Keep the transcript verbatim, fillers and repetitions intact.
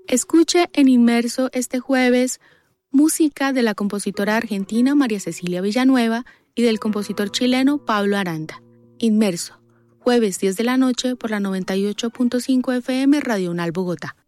Escuche en Inmerso este jueves música de la compositora argentina María Cecilia Villanueva y del compositor chileno Pablo Aranda. Inmerso, jueves diez de la noche por la noventa y ocho punto cinco F M Radio Unal Bogotá.